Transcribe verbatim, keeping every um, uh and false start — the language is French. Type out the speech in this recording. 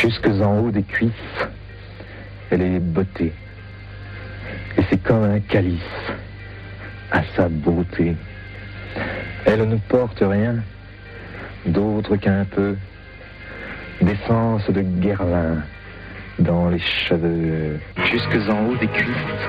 Jusque en haut des cuisses, elle est beauté. Et c'est comme un calice à sa beauté. Elle ne porte rien d'autre qu'un peu d'essence de guerlin dans les cheveux. Jusque en haut des cuisses,